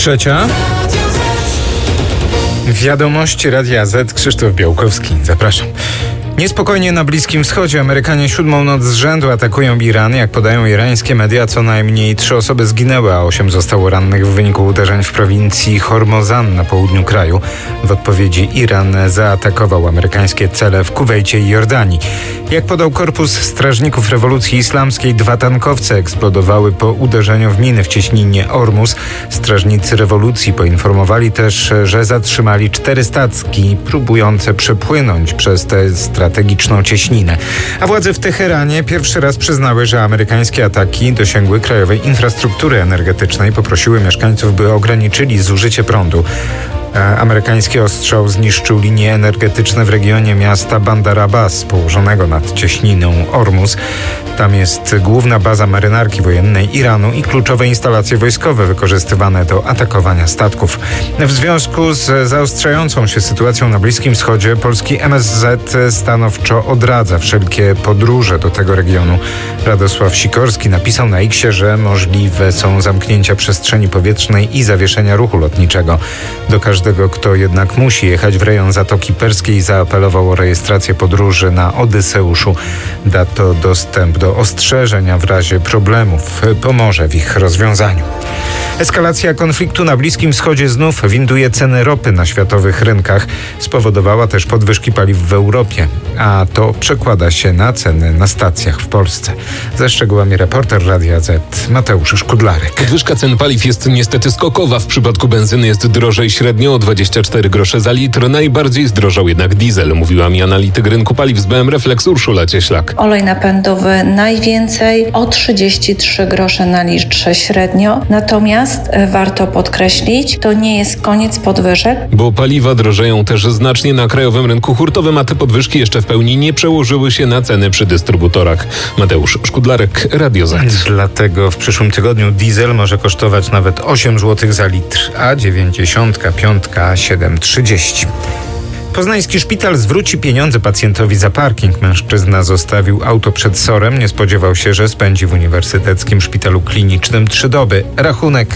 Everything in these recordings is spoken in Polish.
Trzecia. Wiadomości Radia Z. Krzysztof Białkowski. Zapraszam. Niespokojnie na Bliskim Wschodzie. Amerykanie 7. noc z rzędu atakują Iran. Jak podają irańskie media, co najmniej 3 osoby zginęły, a 8 zostało rannych w wyniku uderzeń w prowincji Hormozan na południu kraju. W odpowiedzi Iran zaatakował amerykańskie cele w Kuwejcie i Jordanii. Jak podał Korpus Strażników Rewolucji Islamskiej, 2 tankowce eksplodowały po uderzeniu w miny w cieśninie Ormus. Strażnicy rewolucji poinformowali też, że zatrzymali 4 statki próbujące przepłynąć przez tę strategiczną cieśninę. A władze w Teheranie pierwszy raz przyznały, że amerykańskie ataki dosięgły krajowej infrastruktury energetycznej. Poprosiły mieszkańców, by ograniczyli zużycie prądu. Amerykański ostrzał zniszczył linie energetyczne w regionie miasta Bandar Abbas, położonego nad cieśniną Ormus. Tam jest główna baza marynarki wojennej Iranu i kluczowe instalacje wojskowe wykorzystywane do atakowania statków. W związku z zaostrzającą się sytuacją na Bliskim Wschodzie, polski MSZ stanowczo odradza wszelkie podróże do tego regionu. Radosław Sikorski napisał na X-ie, że możliwe są zamknięcia przestrzeni powietrznej i zawieszenia ruchu lotniczego. Do każdego, kto jednak musi jechać w rejon Zatoki Perskiej, zaapelował o rejestrację podróży na Odyseuszu. Da to dostęp do ostrzeżenia w razie problemów. Pomoże w ich rozwiązaniu. Eskalacja konfliktu na Bliskim Wschodzie znów winduje ceny ropy na światowych rynkach. Spowodowała też podwyżki paliw w Europie, a to przekłada się na ceny na stacjach w Polsce. Ze szczegółami reporter Radia Z Mateusz Szkudlarek. Podwyżka cen paliw jest niestety skokowa. W przypadku benzyny jest drożej średnio o 24 grosze za litr. Najbardziej zdrożał jednak diesel, mówiła mi analityk rynku paliw z BM Reflex Urszula Cieślak. Olej napędowy najwięcej o 33 grosze na litrze średnio. Natomiast warto podkreślić, to nie jest koniec podwyżek. Bo paliwa drożeją też znacznie na krajowym rynku hurtowym, a te podwyżki jeszcze w pełni nie przełożyły się na ceny przy dystrybutorach. Mateusz Szkudlarek, Radio Z. Dlatego w przyszłym tygodniu diesel może kosztować nawet 8 zł za litr, a 95 7,30. Poznański szpital zwróci pieniądze pacjentowi za parking. Mężczyzna zostawił auto przed SOR-em. Nie spodziewał się, że spędzi w Uniwersyteckim Szpitalu Klinicznym 3 doby. Rachunek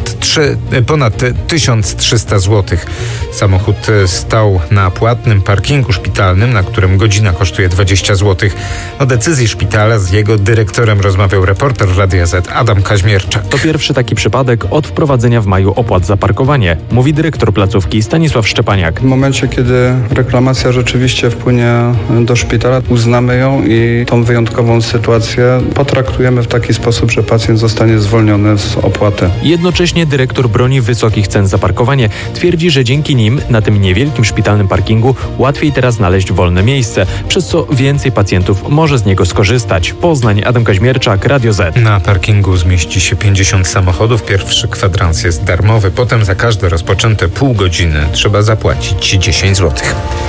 ponad 1300 zł. Samochód stał na płatnym parkingu szpitalnym, na którym godzina kosztuje 20 zł. O decyzji szpitala z jego dyrektorem rozmawiał reporter Radia Z Adam Kaźmierczak. To pierwszy taki przypadek od wprowadzenia w maju opłat za parkowanie, mówi dyrektor placówki Stanisław Szczepaniak. W momencie, kiedy reklamacja rzeczywiście wpłynie do szpitala, uznamy ją i tą wyjątkową sytuację potraktujemy w taki sposób, że pacjent zostanie zwolniony z opłaty. Jednocześnie dyrektor broni wysokich cen za parkowanie. Twierdzi, że dzięki nim na tym niewielkim szpitalnym parkingu łatwiej teraz znaleźć wolne miejsce, przez co więcej pacjentów może z niego skorzystać. Poznań, Adam Kaźmierczak, Radio Z. Na parkingu zmieści się 50 samochodów. Pierwszy kwadrans jest darmowy. Potem za każde rozpoczęte pół godziny trzeba zapłacić 10 zł.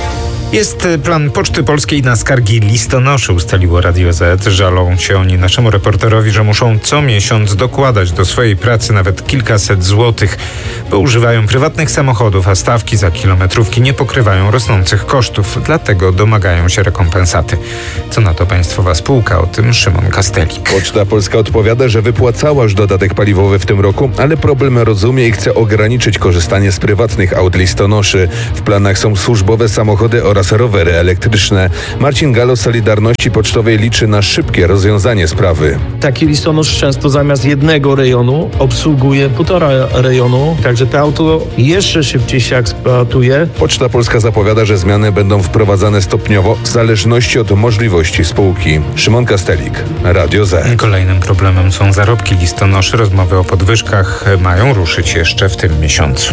Jest plan Poczty Polskiej na skargi listonoszy, ustaliło Radio Z. Żalą się oni naszemu reporterowi, że muszą co miesiąc dokładać do swojej pracy nawet kilkaset złotych, bo używają prywatnych samochodów, a stawki za kilometrówki nie pokrywają rosnących kosztów. Dlatego domagają się rekompensaty. Co na to państwowa spółka? O tym Szymon Kastelik. Poczta Polska odpowiada, że wypłacała już dodatek paliwowy w tym roku, ale problem rozumie i chce ograniczyć korzystanie z prywatnych aut listonoszy. W planach są służbowe samochody oraz rowery elektryczne. Marcin Galo z Solidarności Pocztowej liczy na szybkie rozwiązanie sprawy. Taki listonosz często zamiast jednego rejonu obsługuje 1,5 rejonu, także to auto jeszcze szybciej się eksploatuje. Poczta Polska zapowiada, że zmiany będą wprowadzane stopniowo w zależności od możliwości spółki. Szymon Kastelik, Radio Z. Kolejnym problemem są zarobki listonoszy. Rozmowy o podwyżkach mają ruszyć jeszcze w tym miesiącu.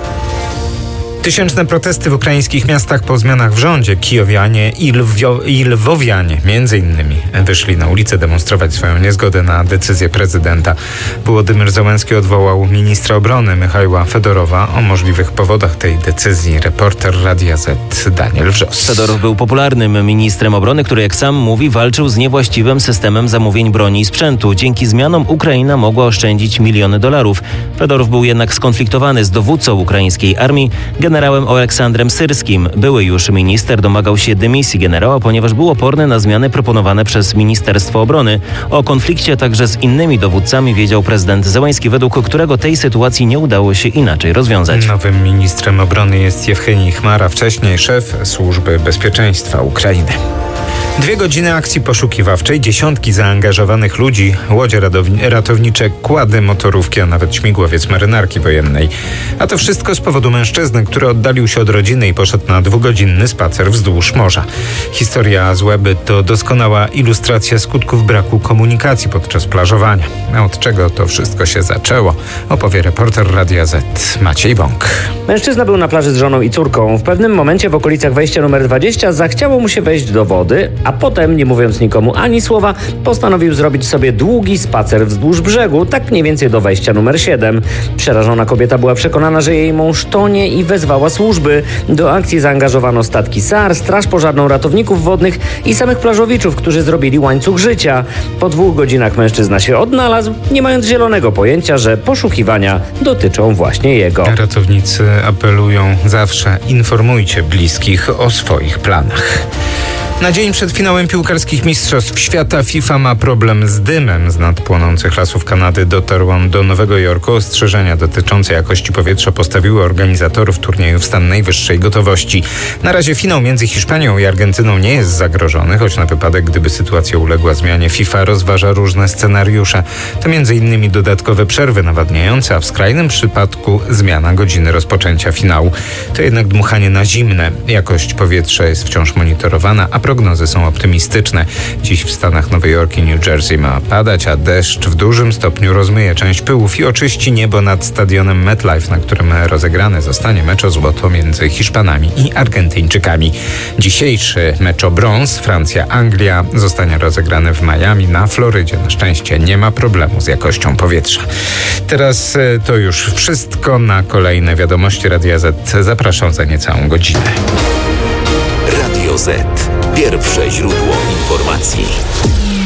Tysięczne protesty w ukraińskich miastach po zmianach w rządzie. Kijowianie i Lwowianie między innymi wyszli na ulicę demonstrować swoją niezgodę na decyzję prezydenta. Wołodymyr Zełenski odwołał ministra obrony Michajła Fedorowa. O możliwych powodach tej decyzji reporter Radia Z Daniel Wrzos. Fedorow był popularnym ministrem obrony, który, jak sam mówi, walczył z niewłaściwym systemem zamówień broni i sprzętu. Dzięki zmianom Ukraina mogła oszczędzić miliony dolarów. Fedorow był jednak skonfliktowany z dowódcą ukraińskiej armii, generałem generałem Aleksandrem Syrskim. Były już minister domagał się dymisji generała, ponieważ był oporny na zmiany proponowane przez Ministerstwo Obrony. O konflikcie także z innymi dowódcami wiedział prezydent Zełański, według którego tej sytuacji nie udało się inaczej rozwiązać. Nowym ministrem obrony jest Jewchenij Chmara, wcześniej szef Służby Bezpieczeństwa Ukrainy. 2 godziny akcji poszukiwawczej, dziesiątki zaangażowanych ludzi, łodzie ratownicze, kłady, motorówki, a nawet śmigłowiec marynarki wojennej. A to wszystko z powodu mężczyzny, który oddalił się od rodziny i poszedł na 2-godzinny spacer wzdłuż morza. Historia z Łeby to doskonała ilustracja skutków braku komunikacji podczas plażowania. A od czego to wszystko się zaczęło, opowie reporter Radia Z Maciej Bąk. Mężczyzna był na plaży z żoną i córką. W pewnym momencie w okolicach wejścia numer 20 zachciało mu się wejść do wody, a potem, nie mówiąc nikomu ani słowa, postanowił zrobić sobie długi spacer wzdłuż brzegu, tak mniej więcej do wejścia numer 7. Przerażona kobieta była przekonana, że jej mąż tonie i wezwała służby. Do akcji zaangażowano statki SAR, straż pożarną, ratowników wodnych i samych plażowiczów, którzy zrobili łańcuch życia. Po 2 godzinach mężczyzna się odnalazł, nie mając zielonego pojęcia, że poszukiwania dotyczą właśnie jego. Ratownicy apelują: zawsze informujcie bliskich o swoich planach. Na dzień przed finałem piłkarskich Mistrzostw Świata FIFA ma problem z dymem. Z nad płonących lasów Kanady dotarł on do Nowego Jorku. Ostrzeżenia dotyczące jakości powietrza postawiły organizatorów turnieju w stan najwyższej gotowości. Na razie finał między Hiszpanią i Argentyną nie jest zagrożony, choć na wypadek, gdyby sytuacja uległa zmianie, FIFA rozważa różne scenariusze. To m.in. dodatkowe przerwy nawadniające, a w skrajnym przypadku zmiana godziny rozpoczęcia finału. To jednak dmuchanie na zimne. Jakość powietrza jest wciąż monitorowana, a prognozy są optymistyczne. Dziś w stanach Nowy Jork i New Jersey ma padać, a deszcz w dużym stopniu rozmyje część pyłów i oczyści niebo nad stadionem MetLife, na którym rozegrany zostanie mecz o złoto między Hiszpanami i Argentyńczykami. Dzisiejszy mecz o brąz Francja-Anglia zostanie rozegrany w Miami na Florydzie. Na szczęście nie ma problemu z jakością powietrza. Teraz to już wszystko. Na kolejne wiadomości Radia Z zapraszam za niecałą godzinę. Radio Z. Pierwsze źródło informacji.